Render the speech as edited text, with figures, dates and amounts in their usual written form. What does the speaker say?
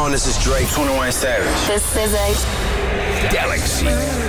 on? This is Drake. 21 Savage. This is a Galaxy.